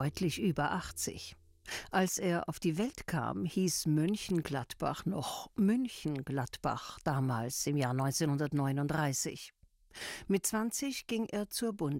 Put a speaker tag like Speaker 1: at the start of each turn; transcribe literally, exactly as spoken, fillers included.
Speaker 1: deutlich über achtzig. Als er auf die Welt kam, hieß Mönchengladbach noch München-Gladbach, damals im Jahr neunzehnhundertneununddreißig. Mit zwanzig ging er zur Bundeswehr.